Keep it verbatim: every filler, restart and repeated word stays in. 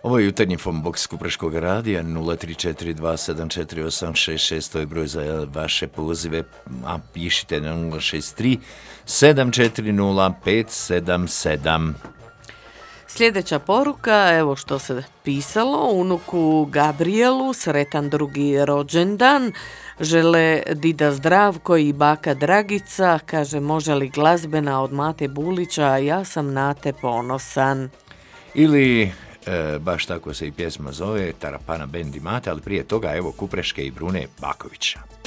Ovo je jutarnji phonebox Kupreškog radija nula tri četiri dva sedam četiri osam šest šest, to je broj za vaše pozive, a pišite na nula šest tri sedam četiri nula pet sedam sedam. Sljedeća poruka, evo što se pisalo, unuku Gabrielu, sretan drugi rođendan, žele dida Zdravko i baka Dragica, kaže može li glazbena od Mate Bulića, ja sam na te ponosan. Ili, e, baš tako se i pjesma zove, Tarapana Bend i Mate, ali prije toga evo Kupreške i Brune Bakovića.